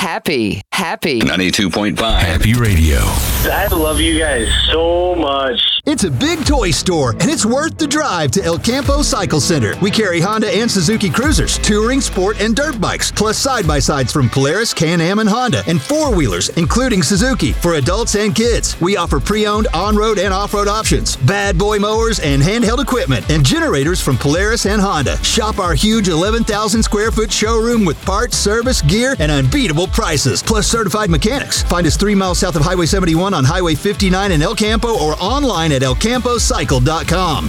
Happy. 92.5 Happy Radio. I love you guys so much. It's a big toy store, and it's worth the drive to El Campo Cycle Center. We carry Honda and Suzuki Cruisers, touring, sport, and dirt bikes, plus side-by-sides from Polaris, Can-Am, and Honda, and four-wheelers, including Suzuki, for adults and kids. We offer pre-owned on-road and off-road options, bad boy mowers, and handheld equipment, and generators from Polaris and Honda. Shop our huge 11,000-square-foot showroom with parts, service, gear, and unbeatable prices, plus certified mechanics. Find us 3 miles south of Highway 71 on Highway 59 in El Campo or online at elcampocycle.com.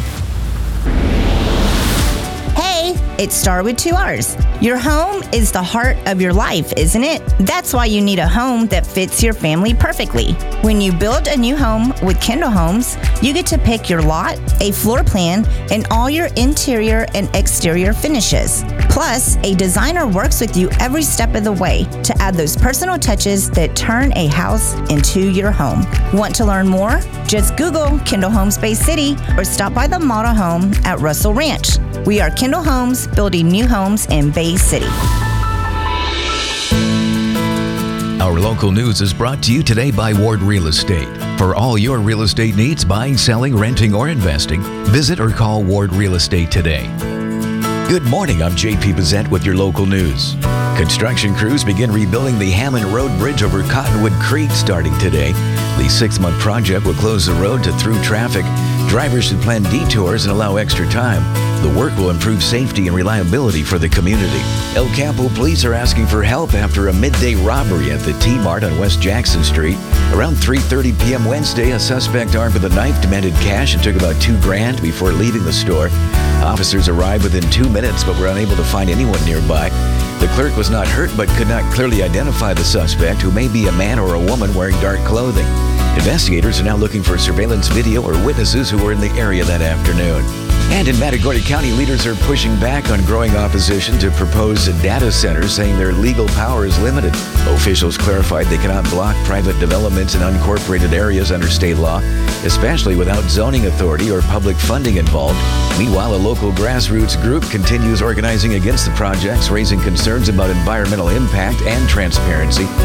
Hey, it's Star with 2 R's. Your home is the heart of your life, isn't it? That's why you need a home that fits your family perfectly. When you build a new home with Kendall Homes, you get to pick your lot, a floor plan, and all your interior and exterior finishes. Plus, a designer works with you every step of the way to add those personal touches that turn a house into your home. Want to learn more? Just Google Kendall Homes Bay City or stop by the model home at Russell Ranch. We are Kendall Homes, building new homes in Bay City. Our local news is brought to you today by Ward Real Estate. For all your real estate needs, buying, selling, renting, or investing, visit or call Ward Real Estate today. Good morning, I'm JP Bazette with your local news. Construction crews begin rebuilding the Hammond Road Bridge over Cottonwood Creek starting today. The 6-month project will close the road to through traffic. Drivers should plan detours and allow extra time. The work will improve safety and reliability for the community. El Campo police are asking for help after a midday robbery at the T-Mart on West Jackson Street. Around 3:30 p.m. Wednesday, a suspect armed with a knife demanded cash and took about $2,000 before leaving the store. Officers arrived within 2 minutes but were unable to find anyone nearby. The clerk was not hurt but could not clearly identify the suspect, who may be a man or a woman wearing dark clothing. Investigators are now looking for surveillance video or witnesses who were in the area that afternoon. And in Matagorda County, leaders are pushing back on growing opposition to proposed data centers, saying their legal power is limited. Officials clarified they cannot block private developments in unincorporated areas under state law, especially without zoning authority or public funding involved. Meanwhile, a local grassroots group continues organizing against the projects, raising concerns about environmental impact and transparency.